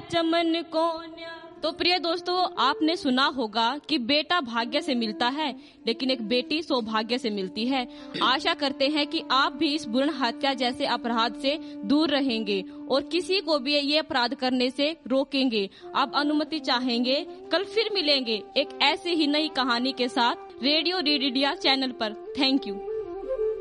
चमन को न्याय। तो प्रिय दोस्तों, आपने सुना होगा कि बेटा भाग्य से मिलता है, लेकिन एक बेटी सौभाग्य से मिलती है। आशा करते हैं कि आप भी इस भ्रूण हत्या जैसे अपराध से दूर रहेंगे और किसी को भी ये अपराध करने से रोकेंगे। आप अनुमति चाहेंगे, कल फिर मिलेंगे एक ऐसी ही नई कहानी के साथ रेडियो डी चैनल पर। Thank you.